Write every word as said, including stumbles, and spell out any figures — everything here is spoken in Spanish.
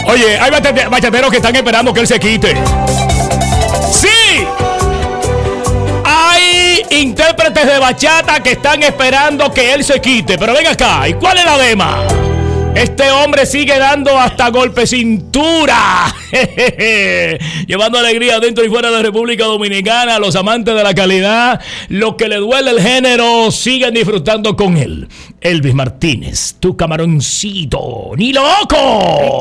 Oye, hay bachateros que están esperando que él se quite. ¡Sí! Hay intérpretes de bachata que están esperando que él se quite. Pero ven acá, ¿y cuál es la dema? Este hombre sigue dando hasta golpe cintura, llevando alegría dentro y fuera de República Dominicana. Los amantes de la calidad, los que le duele el género, siguen disfrutando con él. Elvis Martínez, tu camaroncito, ni loco.